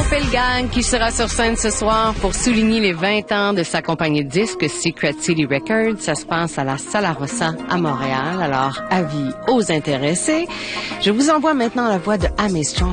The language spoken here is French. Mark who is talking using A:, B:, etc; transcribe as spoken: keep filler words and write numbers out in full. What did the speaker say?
A: Phil Gang qui sera sur scène ce soir pour souligner les vingt ans de sa compagnie de disques Secret City Records. Ça se passe à la Sala Rossa à Montréal. Alors, avis aux intéressés. Je vous envoie maintenant la voix de Amy Strong.